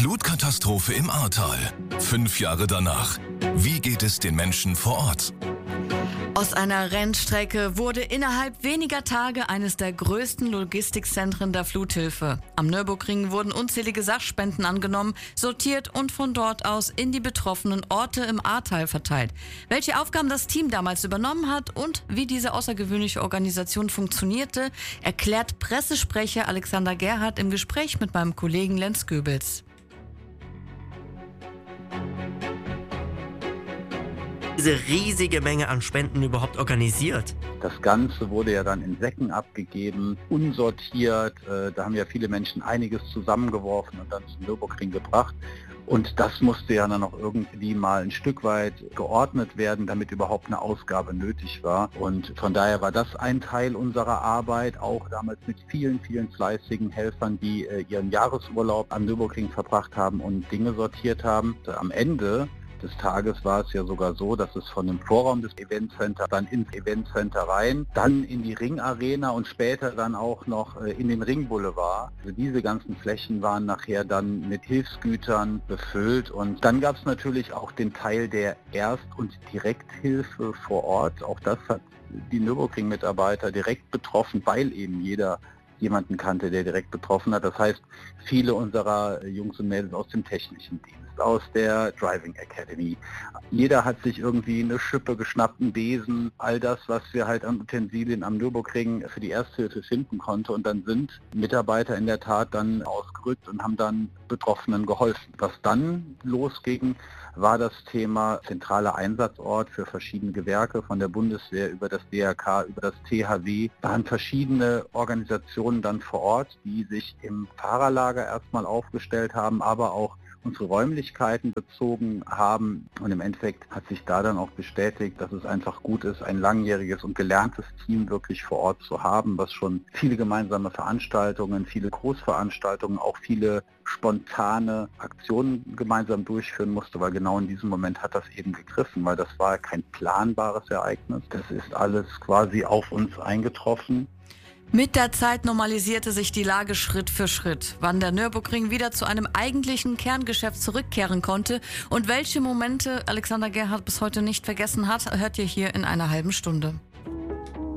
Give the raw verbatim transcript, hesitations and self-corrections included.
Flutkatastrophe im Ahrtal. Fünf Jahre danach. Wie geht es den Menschen vor Ort? Aus einer Rennstrecke wurde innerhalb weniger Tage eines der größten Logistikzentren der Fluthilfe. Am Nürburgring wurden unzählige Sachspenden angenommen, sortiert und von dort aus in die betroffenen Orte im Ahrtal verteilt. Welche Aufgaben das Team damals übernommen hat und wie diese außergewöhnliche Organisation funktionierte, erklärt Pressesprecher Alexander Gerhardt im Gespräch mit meinem Kollegen Lenz Goebels. Diese riesige Menge an Spenden überhaupt organisiert? Das Ganze wurde ja dann in Säcken abgegeben, unsortiert. Äh, da haben ja viele Menschen einiges zusammengeworfen und dann zum Nürburgring gebracht. Und das musste ja dann auch irgendwie mal ein Stück weit geordnet werden, damit überhaupt eine Ausgabe nötig war. Und von daher war das ein Teil unserer Arbeit, auch damals mit vielen, vielen fleißigen Helfern, die äh, ihren Jahresurlaub am Nürburgring verbracht haben und Dinge sortiert haben. Am Ende des Tages war es ja sogar so, dass es von dem Vorraum des Eventcenter dann ins Eventcenter rein, dann in die Ringarena und später dann auch noch in den Ringboulevard. Also diese ganzen Flächen waren nachher dann mit Hilfsgütern befüllt und dann gab es natürlich auch den Teil der Erst- und Direkthilfe vor Ort. Auch das hat die Nürburgring-Mitarbeiter direkt betroffen, weil eben jeder jemanden kannte, der direkt betroffen hat. Das heißt, viele unserer Jungs und Mädels aus dem technischen Dienst, aus der Driving Academy. Jeder hat sich irgendwie eine Schippe geschnappt, einen Besen, all das, was wir halt an Utensilien am Nürburgring für die Ersthilfe finden konnte. Und dann sind Mitarbeiter in der Tat dann ausgerückt und haben dann Betroffenen geholfen. Was dann losging, war das Thema zentraler Einsatzort für verschiedene Gewerke, von der Bundeswehr über das D R K, über das T H W. Da waren verschiedene Organisationen dann vor Ort, die sich im Fahrerlager erstmal aufgestellt haben, aber auch unsere Räumlichkeiten bezogen haben. Und im Endeffekt hat sich da dann auch bestätigt, dass es einfach gut ist, ein langjähriges und gelerntes Team wirklich vor Ort zu haben, was schon viele gemeinsame Veranstaltungen, viele Großveranstaltungen, auch viele spontane Aktionen gemeinsam durchführen musste, weil genau in diesem Moment hat das eben gegriffen, weil das war kein planbares Ereignis. Das ist alles quasi auf uns eingetroffen. Mit der Zeit normalisierte sich die Lage Schritt für Schritt. Wann der Nürburgring wieder zu einem eigentlichen Kerngeschäft zurückkehren konnte und welche Momente Alexander Gerhardt bis heute nicht vergessen hat, hört ihr hier in einer halben Stunde.